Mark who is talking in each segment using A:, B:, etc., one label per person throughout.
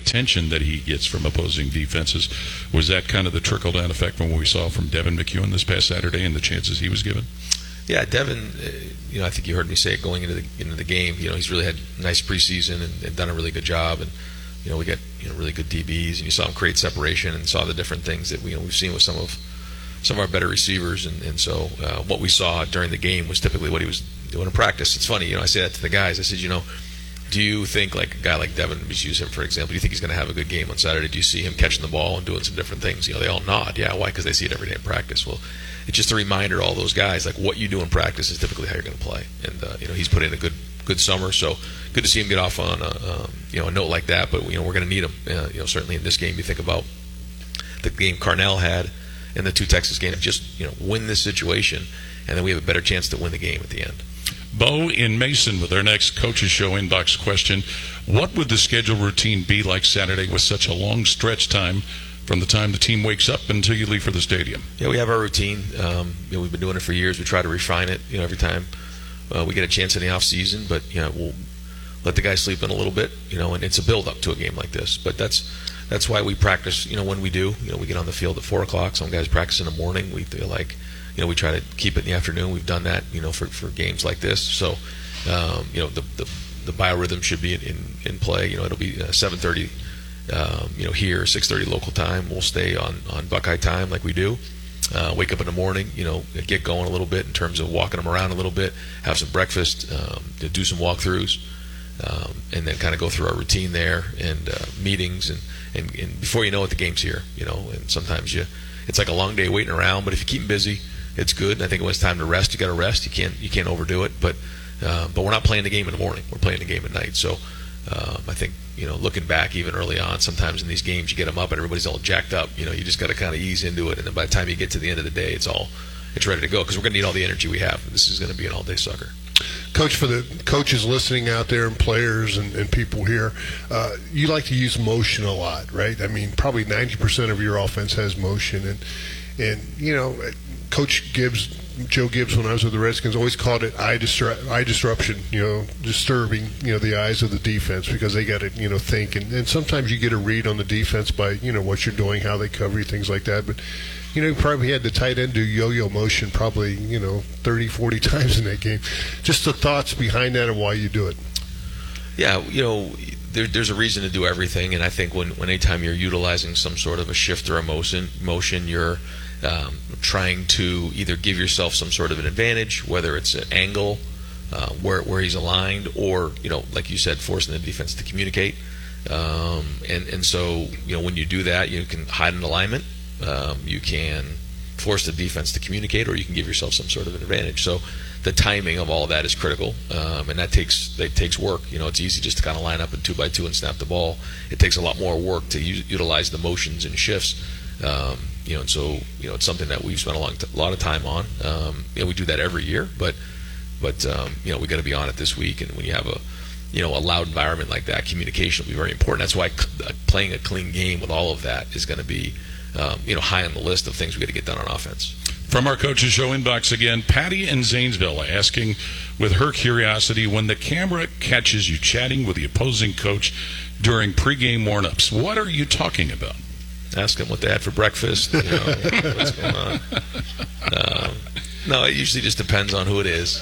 A: attention that he gets from opposing defenses. Was that kind of the trickle-down effect from what we saw from Devin McEwen this past Saturday and the chances he was given?
B: Yeah, Devin, I think you heard me say it going into the game. He's really had a nice preseason and done a really good job. And we got really good DBs, and you saw him create separation and saw the different things that we've seen with some of our better receivers. And so what we saw during the game was typically what he was doing in practice. It's funny, I say that to the guys. I said, do you think, like a guy like Devin, let's use him for example, do you think he's going to have a good game on Saturday? Do you see him catching the ball and doing some different things? They all nod. Yeah, why? Because they see it every day in practice. Well, it's just a reminder to all those guys, like what you do in practice is typically how you're going to play. And he's put in a good summer, so good to see him get off on a note like that. But we're going to need him. Certainly in this game, you think about the game Carnell had and the two Texas games. Just win this situation, and then we have a better chance to win the game at the end.
A: Bo in Mason with our next Coaches Show inbox question. What would the schedule routine be like Saturday with such a long stretch time from the time the team wakes up until you leave for the stadium?
B: Yeah, we have our routine. We've been doing it for years. We try to refine it, every time we get a chance in the off season. But we'll let the guys sleep in a little bit, and it's a build up to a game like this. But that's why we practice. When we do, we get on the field at 4:00. Some guys practice in the morning. We feel like we try to keep it in the afternoon. We've done that, for games like this. So the biorhythm should be in play. It'll be 7:30. Here, 6:30 local time. We'll stay on Buckeye time like we do. Wake up in the morning, get going a little bit in terms of walking them around a little bit, have some breakfast, do some walkthroughs, and then kind of go through our routine there and meetings. And before you know it, the game's here, and sometimes it's like a long day waiting around, but if you keep them busy, it's good. And I think when it's time to rest, you got to rest. You can't overdo it, but we're not playing the game in the morning. We're playing the game at night. So I think, looking back even early on, sometimes in these games you get them up and everybody's all jacked up. You just got to kind of ease into it, and then by the time you get to the end of the day, it's ready to go because we're going to need all the energy we have. This is going to be an all-day sucker.
C: Coach, for the coaches listening out there and players and people here, you like to use motion a lot, right? I mean, probably 90% of your offense has motion, and Coach Gibbs, Joe Gibbs, when I was with the Redskins, always called it eye disruption, disturbing, the eyes of the defense because they got to, think. And sometimes you get a read on the defense by, what you're doing, how they cover you, things like that. But, you probably had the tight end do yo-yo motion probably, 30, 40 times in that game. Just the thoughts behind that and why you do it.
B: Yeah, there's a reason to do everything. And I think when anytime you're utilizing some sort of a shift or a motion, you're trying to either give yourself some sort of an advantage, whether it's an angle where he's aligned, or like you said, forcing the defense to communicate. And so when you do that, you can hide an alignment, you can force the defense to communicate, or you can give yourself some sort of an advantage. So the timing of all of that is critical, and that takes work. It's easy just to kind of line up in 2x2 and snap the ball. It takes a lot more work to utilize the motions and shifts. And so it's something that we've spent a lot of time on. We do that every year, but we got to be on it this week. And when you have a loud environment like that, communication will be very important. That's why playing a clean game with all of that is going to be high on the list of things we got to get done on offense.
A: From our Coaches Show inbox again, Patty in Zanesville asking with her curiosity, when the camera catches you chatting with the opposing coach during pregame warm-ups, what are you talking about?
B: Ask them what they had for breakfast, what's going on. No, it usually just depends on who it is,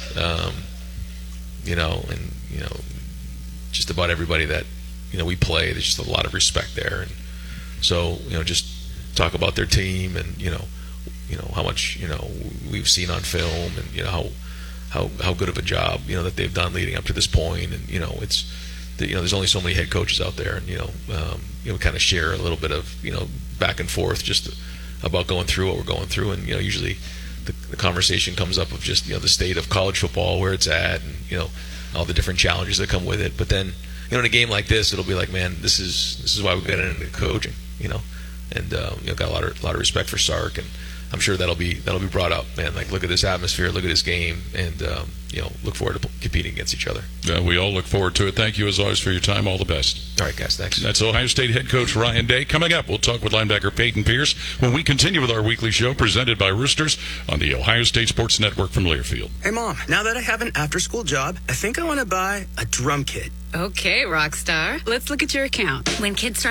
B: just about everybody that, we play, there's just a lot of respect there. And so, just talk about their team and, how much, we've seen on film and, how good of a job, that they've done leading up to this point. And, it's, there's only so many head coaches out there, and we kind of share a little bit of back and forth just about going through what we're going through, and usually the conversation comes up of just the state of college football, where it's at, and all the different challenges that come with it. But then in a game like this, it'll be like, man, this is why we got into coaching, and got a lot of respect for Sark, and I'm sure that'll be brought up, man. Like, look at this atmosphere, look at this game, and look forward to competing against each other.
A: We all look forward to it. Thank you as always for your time. All the best.
B: All right, guys. Thanks.
A: That's Ohio State head coach Ryan Day. Coming up, we'll talk with linebacker Peyton Pierce when we continue with our weekly show presented by Roosters on the Ohio State Sports Network from Learfield.
D: Hey, Mom. Now that I have an after-school job, I think I want to buy a drum kit.
E: Okay, rock star. Let's look at your account.
F: When kids start